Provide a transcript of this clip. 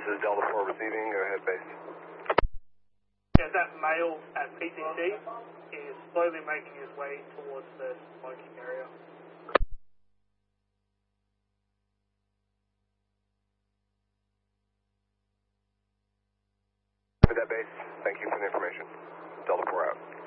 This is Delta 4 receiving. Go ahead, base. Yeah, that male at PCC is slowly making his way towards the smoking area. With that base, thank you for the information. Delta 4 out.